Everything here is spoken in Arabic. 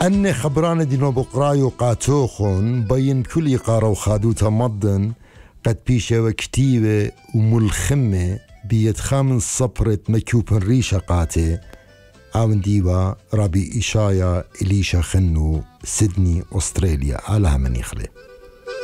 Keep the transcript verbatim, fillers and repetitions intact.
أني خبران دينو بقرايو قاتوخون بين كل قارة وخادوتا مضن قد بيشة وكتيبة وملخمة بيتخامن صبرت مكوبن ريشة قاتي عاون ديوا ربي إشايا إليشا خنو سيدني أستراليا على من يخلي.